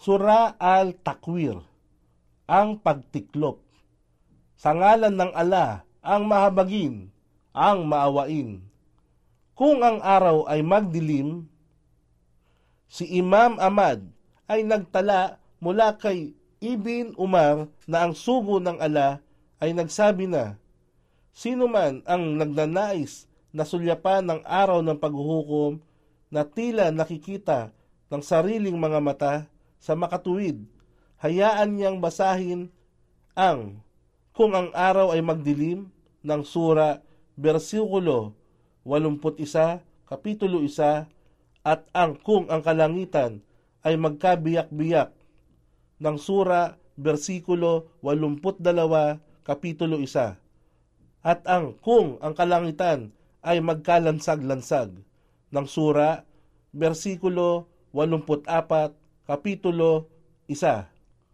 Sura al-Takwir, ang pagtiklop. Sa ngalan ng ala, ang mahabagin, ang maawain. Kung ang araw ay magdilim, si Imam Ahmad ay nagtala mula kay Ibn Umar na ang sugo ng ala ay nagsabi na, sino man ang nagnanais na sulyapan ng araw ng paghuhukom na tila nakikita ng sariling mga mata sa makatuwid, hayaan niyang basahin ang kung ang araw ay magdilim ng sura bersikulo 81, kapitulo 1, at ang kung ang kalangitan ay magkabiyak-biyak ng sura bersikulo 82, kapitulo 1, at ang kung ang kalangitan ay magkalansag-lansag ng sura bersikulo 84, kapitulo 1,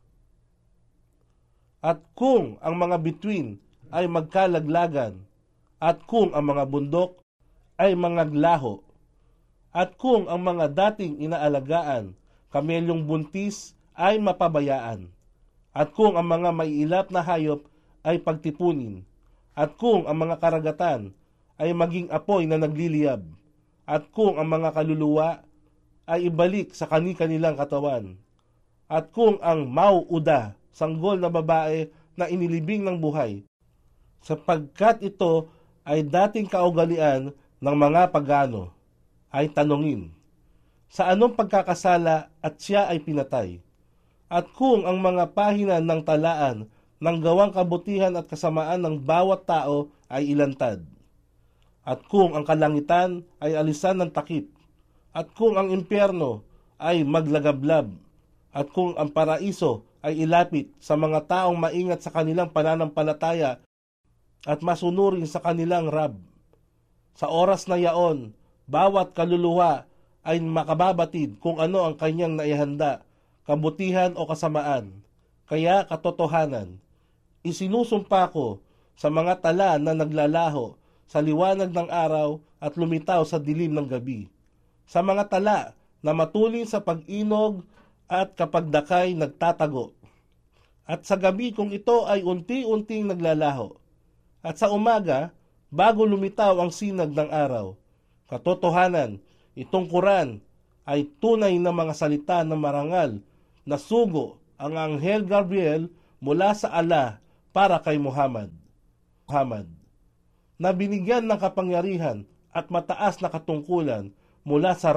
at kung ang mga bituin ay magkalaglagan, at kung ang mga bundok ay mangaglaho, at kung ang mga dating inaalagaan, kamelyong buntis ay mapabayaan, at kung ang mga maiilap na hayop ay pagtipunin, at kung ang mga karagatan ay maging apoy na nagliliyab, at kung ang mga kaluluwa ay ibalik sa kani-kanilang katawan, at kung ang mauuda, sanggol na babae na inilibing ng buhay, sapagkat ito ay dating kaugalian ng mga pagano, ay tanungin, sa anong pagkakasala at siya ay pinatay? At kung ang mga pahina ng talaan ng gawang kabutihan at kasamaan ng bawat tao ay ilantad, at kung ang kalangitan ay alisan ng takip, at kung ang impyerno ay maglagablab, at kung ang paraiso ay ilapit sa mga taong maingat sa kanilang pananampalataya at masunurin sa kanilang Rab. Sa oras na yaon, bawat kaluluwa ay makababatid kung ano ang kanyang naihanda, kabutihan o kasamaan. Kaya katotohanan, isinusumpa ko sa mga tala na naglalaho sa liwanag ng araw at lumitaw sa dilim ng gabi, sa mga tala na matulin sa pag-inog at kapag dakay nagtatago, at sa gabi kung ito ay unti-unting naglalaho, at sa umaga bago lumitaw ang sinag ng araw. Katotohanan, itong Quran ay tunay na mga salita ng marangal na sugo ang Anghel Gabriel mula sa Allah para kay Muhammad, na binigyan ng kapangyarihan at mataas na katungkulan mula sa